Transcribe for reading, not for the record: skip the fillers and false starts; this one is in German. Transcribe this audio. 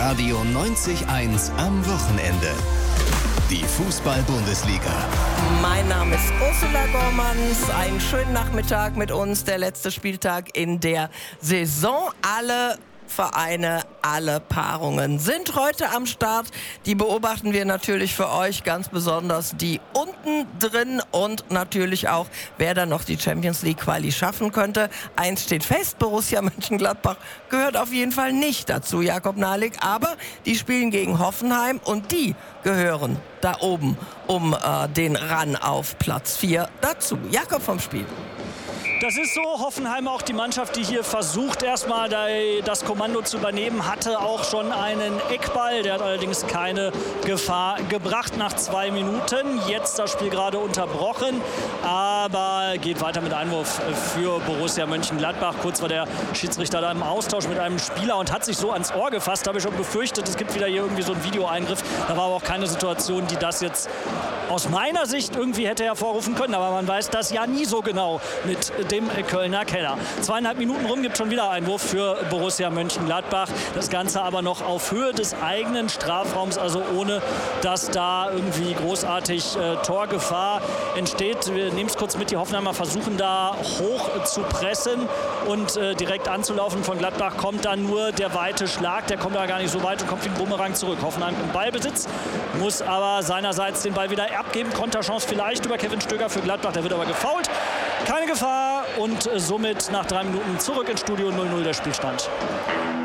Radio 90.1 am Wochenende. Die Fußball-Bundesliga. Mein Name ist Ursula Gormanns. Einen schönen Nachmittag mit uns. Der letzte Spieltag in der Saison. Alle Vereine, alle Paarungen sind heute am Start. Die beobachten wir natürlich für euch, ganz besonders die unten drin und natürlich auch, wer dann noch die Champions League Quali schaffen könnte. Eins steht fest, Borussia Mönchengladbach gehört auf jeden Fall nicht dazu, Jakob Nahlik, aber die spielen gegen Hoffenheim und die gehören da oben um den Run auf Platz 4 dazu. Jakob vom Spiel. Das ist so. Hoffenheim auch die Mannschaft, die hier versucht, erstmal das Kommando zu übernehmen, hatte auch schon einen Eckball. Der hat allerdings keine Gefahr gebracht nach 2 Minuten. Jetzt das Spiel gerade unterbrochen, aber geht weiter mit Einwurf für Borussia Mönchengladbach. Kurz war der Schiedsrichter da im Austausch mit einem Spieler und hat sich so ans Ohr gefasst. Da habe ich schon befürchtet, es gibt wieder hier irgendwie so einen Videoeingriff. Da war aber auch keine Situation, die das jetzt aus meiner Sicht irgendwie hätte hervorrufen können. Aber man weiß das ja nie so genau mit dem Kölner Keller. 2,5 Minuten rum, gibt schon wieder Einwurf für Borussia Mönchengladbach. Das Ganze aber noch auf Höhe des eigenen Strafraums, also ohne dass da irgendwie großartig Torgefahr entsteht. Wir nehmen es kurz mit, die Hoffenheimer versuchen da hoch zu pressen und direkt anzulaufen. Von Gladbach kommt dann nur der weite Schlag, der kommt da gar nicht so weit und kommt wie ein Bumerang zurück. Hoffenheim im Ballbesitz, muss aber seinerseits den Ball wieder abgeben. Konterchance vielleicht über Kevin Stöger für Gladbach, der wird aber gefoult. Keine Gefahr und somit nach 3 Minuten zurück ins Studio. 0-0 der Spielstand.